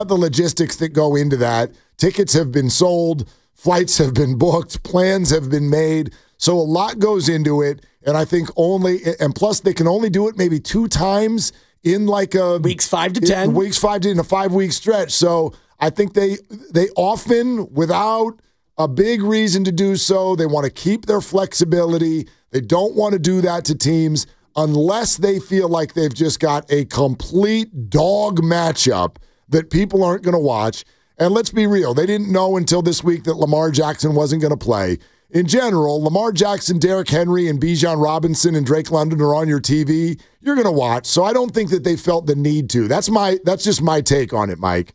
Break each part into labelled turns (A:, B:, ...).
A: the logistics that go into that. Tickets have been sold, flights have been booked, plans have been made. So a lot goes into it. And I think and plus they can only do it maybe 2 times in like
B: weeks 5 to 10.
A: Weeks 5 to in a 5-week stretch. So I think they often, without a big reason to do so, they want to keep their flexibility. They don't want to do that to teams unless they feel like they've just got a complete dog matchup that people aren't going to watch. And let's be real, they didn't know until this week that Lamar Jackson wasn't going to play. In general, Lamar Jackson, Derrick Henry, and Bijan Robinson and Drake London are on your TV. You're going to watch. So I don't think that they felt the need to. That's just my take on it, Mike.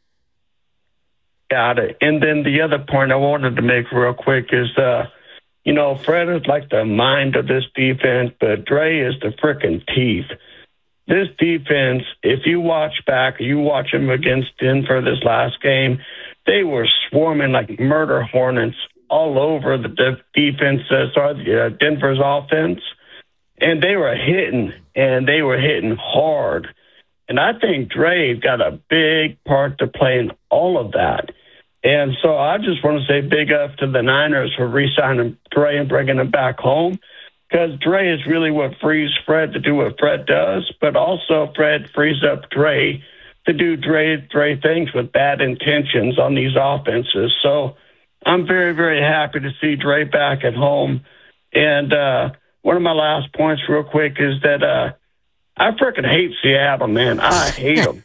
C: Got it. And then the other point I wanted to make real quick is, Fred is like the mind of this defense, but Dre is the freaking teeth. This defense, if you watch back, you watch them against Denver this last game, they were swarming like murder hornets all over the defense, Denver's offense, and they were hitting hard. And I think Dre got a big part to play in all of that. And so I just want to say big up to the Niners for re-signing Dre and bringing him back home, because Dre is really what frees Fred to do what Fred does, but also Fred frees up Dre to do Dre things with bad intentions on these offenses. So I'm very, very happy to see Dre back at home. And one of my last points real quick is that I freaking hate Seattle, man. I hate them.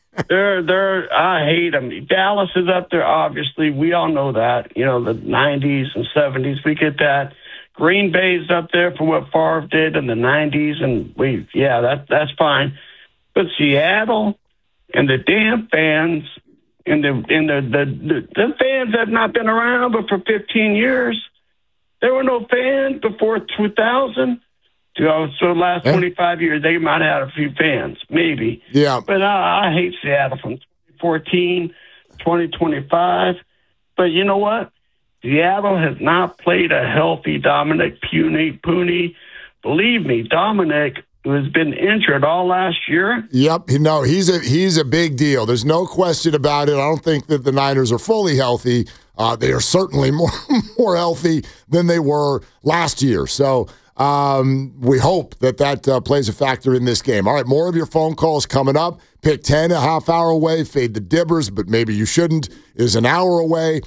C: I hate them. Dallas is up there, obviously. We all know that. The 90s and 70s, we get that. Green Bay's up there for what Favre did in the 90s, and that's fine. But Seattle and the damn fans and the fans have not been around but for 15 years. There were no fans before 2000. So the last 25 years, they might have had a few fans, maybe.
A: Yeah.
C: But I hate Seattle from 2014, 2025. But you know what? Seattle has not played a healthy Dominic Puni. Believe me, Dominic, who has been injured all last year.
A: Yep. No, he's a big deal. There's no question about it. I don't think that the Niners are fully healthy. They are certainly more healthy than they were last year. So we hope that plays a factor in this game. All right, more of your phone calls coming up. Pick 10, a half hour away. Fade the Dibbers, but maybe you shouldn't, is an hour away.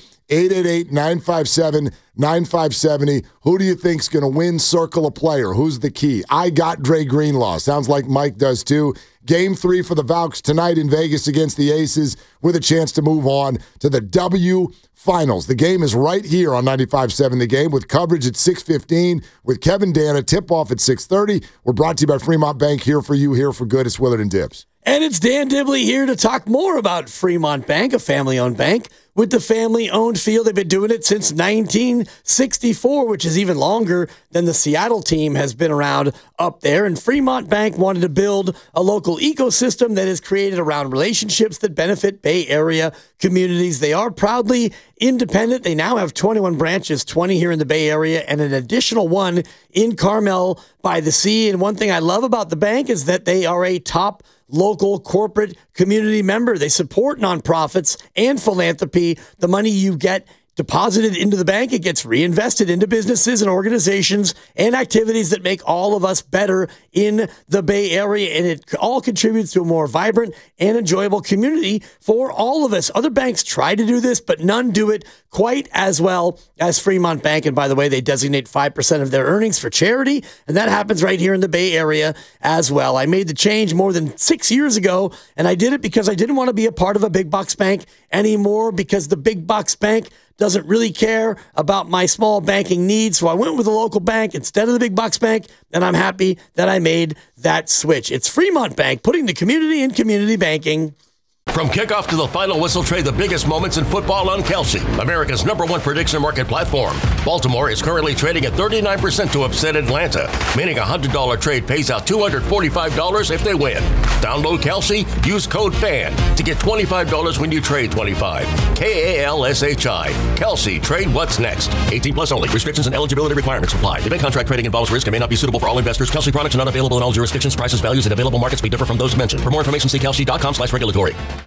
A: 888-957-9570. Who do you think's going to win Circle a Player? Who's the key? I got Dre Greenlaw. Sounds like Mike does too. Game 3 for the Valks tonight in Vegas against the Aces with a chance to move on to the W Finals. The game is right here on 95.7 The Game with coverage at 6:15 with Kevin Dana. Tip-off at 6:30. We're brought to you by Fremont Bank. Here for you, here for good. It's Willard and Dibbs.
B: And it's Dan Dibley here to talk more about Fremont Bank, a family-owned bank with the family-owned feel. They've been doing it since 1964, which is even longer than the Seattle team has been around up there. And Fremont Bank wanted to build a local ecosystem that is created around relationships that benefit Bay Area communities. They are proudly independent. They now have 21 branches, 20 here in the Bay Area, and an additional one in Carmel by the Sea. And one thing I love about the bank is that they are a top local corporate community member. They support nonprofits and philanthropy. The money you get deposited into the bank, it gets reinvested into businesses and organizations and activities that make all of us better in the Bay Area. And it all contributes to a more vibrant and enjoyable community for all of us. Other banks try to do this, but none do it quite as well as Fremont Bank. And by the way, they designate 5% of their earnings for charity. And that happens right here in the Bay Area as well. I made the change more than 6 years ago, and I did it because I didn't want to be a part of a big box bank anymore, because the big box bank doesn't really care about my small banking needs. So I went with a local bank instead of the big box bank, and I'm happy that I made that switch. It's Fremont Bank, putting the community in community banking.
D: From kickoff to the final whistle, trade the biggest moments in football on Kalshi, America's #1 prediction market platform. Baltimore is currently trading at 39% to upset Atlanta, meaning a $100 trade pays out $245 if they win. Download Kalshi, use code FAN to get $25 when you trade 25. KALSHI. Kalshi, trade what's next. 18 plus only. Restrictions and eligibility requirements apply. Event contract trading involves risk and may not be suitable for all investors. Kalshi products are not available in all jurisdictions. Prices, values, and available markets may differ from those mentioned. For more information, see kalshi.com/regulatory.